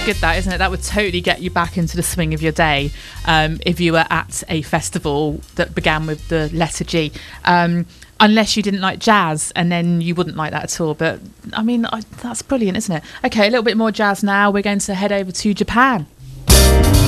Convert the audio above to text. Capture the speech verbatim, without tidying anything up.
good, that, isn't it? That would totally get you back into the swing of your day um, if you were at a festival that began with the letter G. Um, unless you didn't like jazz, and then you wouldn't like that at all. But, I mean, I, that's brilliant, isn't it? Okay, a little bit more jazz now. We're going to head over to Japan.